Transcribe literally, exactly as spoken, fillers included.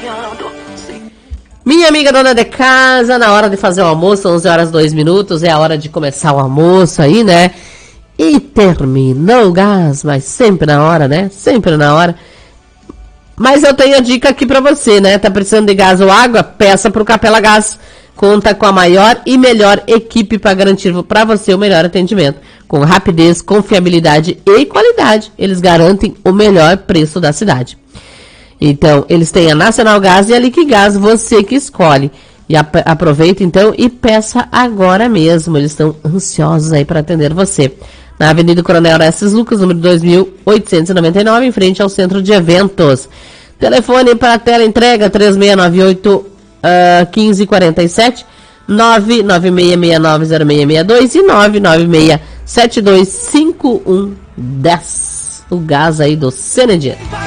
Minha amiga dona de casa, na hora de fazer o almoço, onze horas dois minutos, é a hora de começar o almoço aí, né? E terminou o gás, mas sempre na hora, né? Sempre na hora. Mas eu tenho a dica aqui pra você, né? Tá precisando de gás ou água? Peça pro Capela Gás. Conta com a maior e melhor equipe para garantir para você o melhor atendimento. Com rapidez, confiabilidade e qualidade. Eles garantem o melhor preço da cidade. Então, eles têm a Nacional Gás e a Liquigás, você que escolhe. E ap- aproveita então e peça agora mesmo. Eles estão ansiosos aí para atender você. Na Avenida Coronel Orestes Lucas, número dois mil oitocentos e noventa e nove, em frente ao Centro de Eventos. Telefone para tela entrega três seis nove oito, um cinco quatro sete, nove nove seis seis nove zero seis seis dois e nove nove seis sete dois cinco um um zero. O gás aí do Senediano.